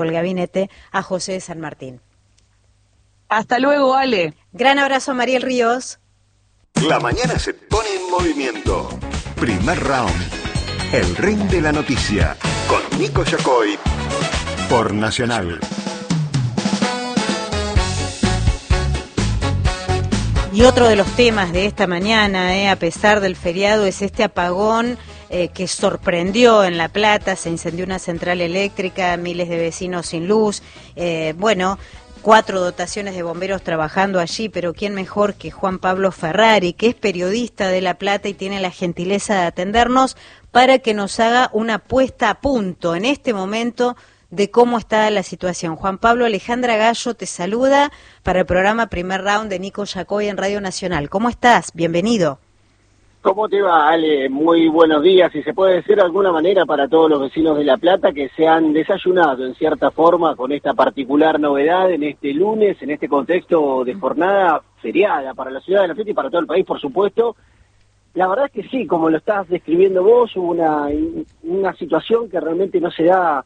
el gabinete a José de San Martín. Hasta luego, Ale. Gran abrazo, Mariel Ríos. La mañana se pone en movimiento. Primer round. El ring de la noticia. Con Nico Yacoy. Por Nacional. Y otro de los temas de esta mañana, a pesar del feriado, es este apagón que sorprendió en La Plata. Se incendió una central eléctrica, miles de vecinos sin luz. 4 dotaciones de bomberos trabajando allí, pero quién mejor que Juan Pablo Ferrari, que es periodista de La Plata y tiene la gentileza de atendernos para que nos haga una puesta a punto en este momento de cómo está la situación. Juan Pablo, Alejandra Gallo te saluda para el programa Primer Round de Nico Yacoy en Radio Nacional. ¿Cómo estás? Bienvenido. ¿Cómo te va, Ale? Muy buenos días. Y se puede decir de alguna manera para todos los vecinos de La Plata que se han desayunado en cierta forma con esta particular novedad en este lunes, en este contexto de jornada feriada para la ciudad de La Plata y para todo el país, por supuesto. La verdad es que sí, como lo estás describiendo vos, hubo una situación que realmente no se da,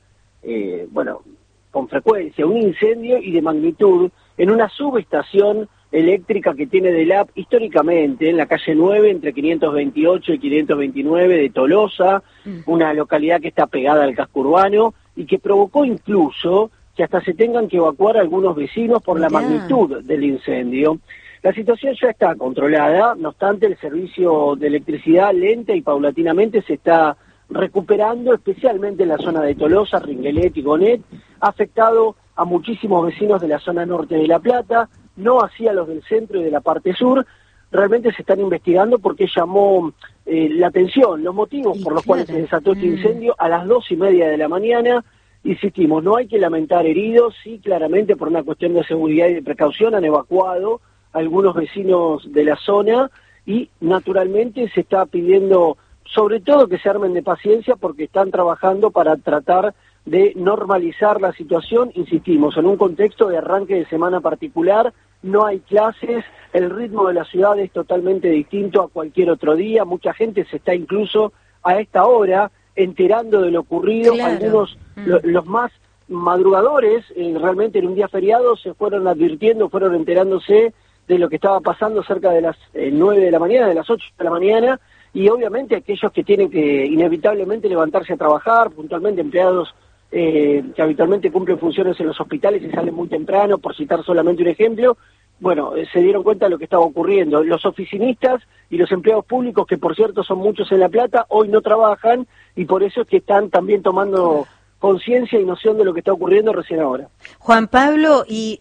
con frecuencia, un incendio y de magnitud en una subestación eléctrica que tiene DELAP históricamente en la calle 9, entre 528 y 529 de Tolosa, una localidad que está pegada al casco urbano y que provocó incluso que hasta se tengan que evacuar algunos vecinos por la magnitud del incendio. La situación ya está controlada, no obstante el servicio de electricidad lenta y paulatinamente se está recuperando, especialmente en la zona de Tolosa, Ringuelet y Gonet, ha afectado a muchísimos vecinos de la zona norte de La Plata, no así a los del centro y de la parte sur. Realmente se están investigando porque llamó la atención los motivos por los cuales se desató este incendio a las 2:30 de la mañana. Insistimos, no hay que lamentar heridos, sí, claramente por una cuestión de seguridad y de precaución han evacuado a algunos vecinos de la zona y naturalmente se está pidiendo sobre todo que se armen de paciencia porque están trabajando para tratar de normalizar la situación. Insistimos, en un contexto de arranque de semana particular, no hay clases, el ritmo de la ciudad es totalmente distinto a cualquier otro día, mucha gente se está incluso a esta hora enterando de lo ocurrido, algunos, los más madrugadores, realmente en un día feriado se fueron advirtiendo, fueron enterándose de lo que estaba pasando cerca de las 9 de la mañana, de las 8 de la mañana, y obviamente aquellos que tienen que inevitablemente levantarse a trabajar, puntualmente empleados que habitualmente cumplen funciones en los hospitales y salen muy temprano, por citar solamente un ejemplo, se dieron cuenta de lo que estaba ocurriendo. Los oficinistas y los empleados públicos, que por cierto son muchos en La Plata, hoy no trabajan y por eso es que están también tomando conciencia y noción de lo que está ocurriendo recién ahora. Juan Pablo,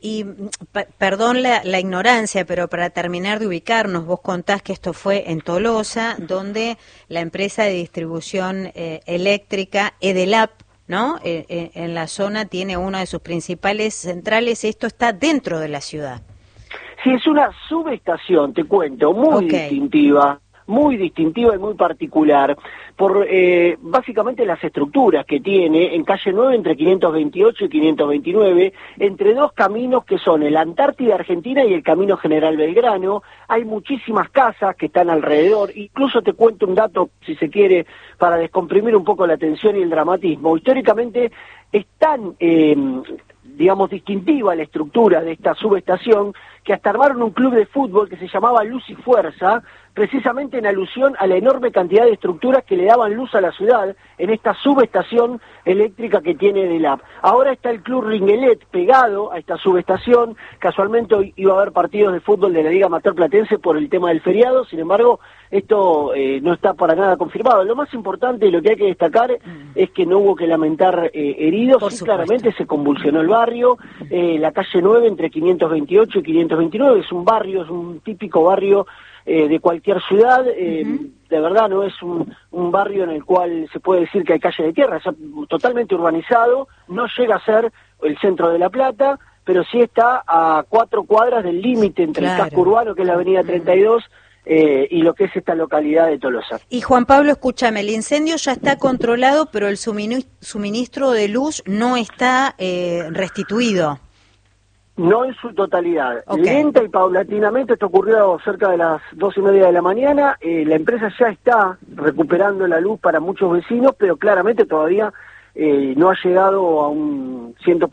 perdón la ignorancia, pero para terminar de ubicarnos, vos contás que esto fue en Tolosa, donde la empresa de distribución eléctrica EDELAP, ¿no? En la zona tiene una de sus principales centrales. Esto está dentro de la ciudad. Sí, es una subestación, te cuento, muy distintiva y muy particular, por básicamente las estructuras que tiene en calle 9 entre 528 y 529, entre dos caminos que son el Antártida Argentina y el Camino General Belgrano. Hay muchísimas casas que están alrededor, incluso te cuento un dato, si se quiere, para descomprimir un poco la tensión y el dramatismo. Históricamente es tan, distintiva la estructura de esta subestación que hasta armaron un club de fútbol que se llamaba Luz y Fuerza, precisamente en alusión a la enorme cantidad de estructuras que le daban luz a la ciudad en esta subestación eléctrica que tiene DELAP. Ahora está el Club Ringuelet pegado a esta subestación. Casualmente hoy iba a haber partidos de fútbol de la Liga Amateur Platense por el tema del feriado, sin embargo esto no está para nada confirmado. Lo más importante y lo que hay que destacar es que no hubo que lamentar heridos, sí, claramente se convulsionó el barrio. La calle 9 entre 528 y 529 es un barrio, es un típico barrio de cualquier ciudad, de verdad no es un barrio en el cual se puede decir que hay calle de tierra, es totalmente urbanizado, no llega a ser el centro de La Plata, pero sí está a 4 cuadras del límite entre el casco urbano, que es la avenida 32, y lo que es esta localidad de Tolosa. Y Juan Pablo, escúchame, el incendio ya está controlado, pero el suministro de luz no está restituido. No en su totalidad. Lenta y paulatinamente, esto ocurrió cerca de las 2:30 de la mañana, la empresa ya está recuperando la luz para muchos vecinos, pero claramente todavía no ha llegado a un 100%.